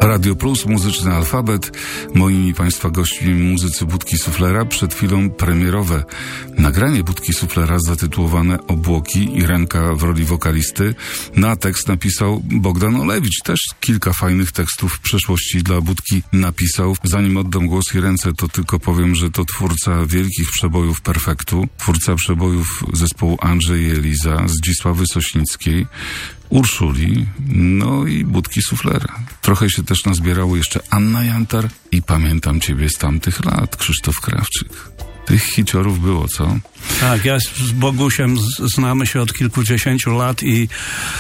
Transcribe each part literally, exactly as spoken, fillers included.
Radio Plus, muzyczny alfabet. Moimi Państwa gośćmi muzycy Budki Suflera. Przed chwilą premierowe nagranie Budki Suflera zatytułowane Obłoki, Irenka w roli wokalisty. Na tekst napisał Bogdan Olewicz. Też kilka fajnych tekstów w przeszłości dla Budki napisał. Zanim oddam głos Irence, to tylko powiem, że to twórca wielkich przebojów Perfektu, twórca przebojów zespołu Andrzej i Eliza, Zdzisławy Sośnickiej, Urszuli, no i Budki Suflera. Trochę się też nazbierało jeszcze Anna Jantar i Pamiętam Ciebie z tamtych lat, Krzysztof Krawczyk. Tych hiciorów było, co? Tak, ja z Bogusiem z, znamy się od kilkudziesięciu lat i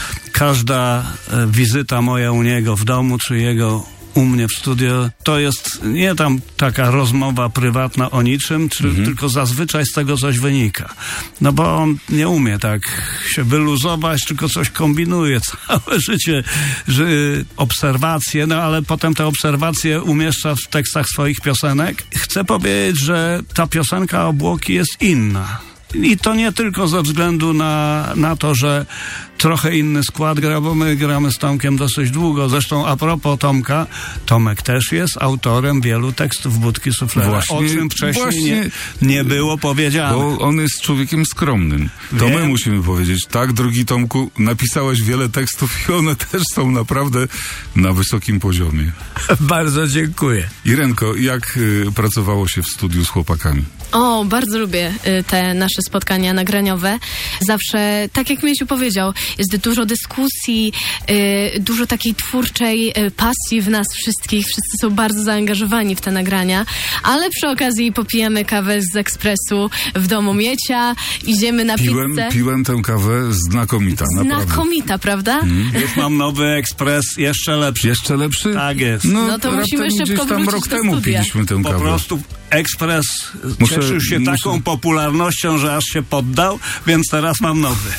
każda e, wizyta moja u niego w domu, czy jego u mnie w studio, to jest nie tam taka rozmowa prywatna o niczym, czy, mhm. tylko zazwyczaj z tego coś wynika. No bo on nie umie tak się wyluzować, tylko coś kombinuje całe życie, że obserwacje, no ale potem te obserwacje umieszcza w tekstach swoich piosenek. Chcę powiedzieć, że ta piosenka Obłoki jest inna. I to nie tylko ze względu na, na to, że trochę inny skład gra, bo my gramy z Tomkiem dosyć długo. Zresztą a propos Tomka, Tomek też jest autorem wielu tekstów Budki Suflera, właśnie, o czym wcześniej właśnie, nie, nie było powiedziane. Bo on jest człowiekiem skromnym. To Wiem. my musimy powiedzieć, tak, drogi Tomku, napisałeś wiele tekstów i one też są naprawdę na wysokim poziomie. Bardzo dziękuję. Irenko, jak y, pracowało się w studiu z chłopakami? O, bardzo lubię y, te nasze spotkania nagraniowe. Zawsze, tak jak Miesiu powiedział, jest dużo dyskusji, y, dużo takiej twórczej y, pasji w nas wszystkich. Wszyscy są bardzo zaangażowani w te nagrania, ale przy okazji popijamy kawę z ekspresu w domu Miecia, idziemy na piłem, pizzę. Piłem tę kawę znakomita, naprawdę. Znakomita, prawda? Hmm. Już mam nowy ekspres, jeszcze lepszy. Jeszcze lepszy? Tak jest. No, no to musimy szybko gdzieś tam wrócić rok do temu studia. piliśmy tę Po kawę. prostu ekspres Muszę, cieszył się muszę... taką popularnością, że aż się poddał, więc teraz mam nowy.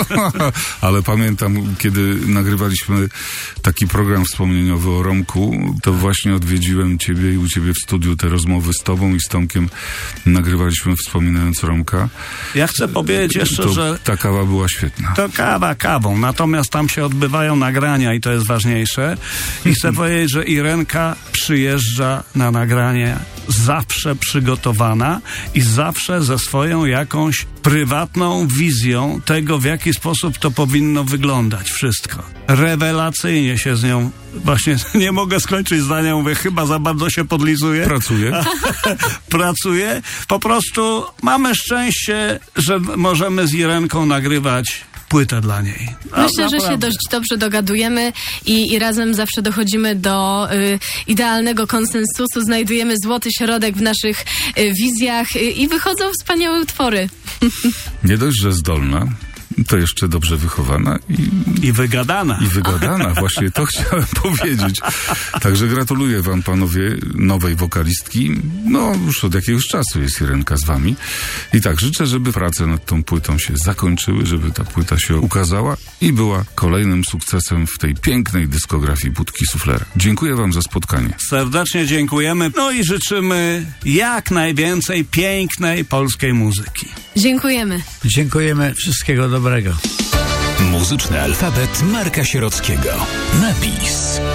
Ale pamiętam, kiedy nagrywaliśmy taki program wspomnieniowy o Romku, to właśnie odwiedziłem ciebie i u ciebie w studiu te rozmowy z tobą i z Tomkiem nagrywaliśmy wspominając Romka. Ja chcę powiedzieć jeszcze, to że ta kawa była świetna. to kawa kawą, natomiast tam się odbywają nagrania i to jest ważniejsze. I chcę powiedzieć, że Irenka przyjeżdża na nagranie zawsze przygotowana i zawsze ze swoją jakąś prywatną wizją tego, w jaki sposób to powinno wyglądać wszystko. Rewelacyjnie się z nią, właśnie nie mogę skończyć zdania, mówię, chyba za bardzo się podlizuję. Pracuję. Pracuję. Po prostu mamy szczęście, że możemy z Irenką nagrywać płytę dla niej. A, Myślę, że naprawdę. się dość dobrze dogadujemy i, i razem zawsze dochodzimy do y, idealnego konsensusu, znajdujemy złoty środek w naszych y, wizjach y, i wychodzą wspaniałe utwory. Nie dość, że zdolna, to jeszcze dobrze wychowana i, I wygadana. i wygadana. Właśnie to chciałem powiedzieć. Także gratuluję wam, panowie, nowej wokalistki. No, już od jakiegoś czasu jest Irenka z wami. I tak, życzę, żeby prace nad tą płytą się zakończyły, żeby ta płyta się ukazała i była kolejnym sukcesem w tej pięknej dyskografii Budki Suflera. Dziękuję wam za spotkanie. Serdecznie dziękujemy. No i życzymy jak najwięcej pięknej polskiej muzyki. Dziękujemy. Dziękujemy. Wszystkiego dobrego. Muzyczny alfabet Marka Sierockiego. Napis.